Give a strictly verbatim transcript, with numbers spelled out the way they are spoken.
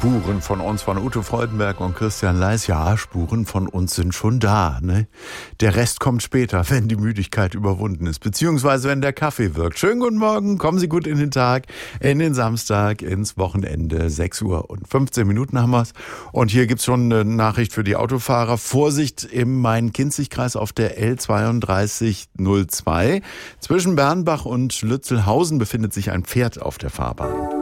Spuren von uns, von Ute Freudenberg und Christian Leis. Ja, Spuren von uns sind schon da, ne? Der Rest kommt später, wenn die Müdigkeit überwunden ist, beziehungsweise wenn der Kaffee wirkt. Schönen guten Morgen, kommen Sie gut in den Tag, in den Samstag, ins Wochenende. sechs Uhr und fünfzehn Minuten haben wir's. Und hier gibt's schon eine Nachricht für die Autofahrer. Vorsicht im Main-Kinzig-Kreis auf der L zweiunddreißig null zwei. Zwischen Bernbach und Lützelhausen befindet sich ein Pferd auf der Fahrbahn.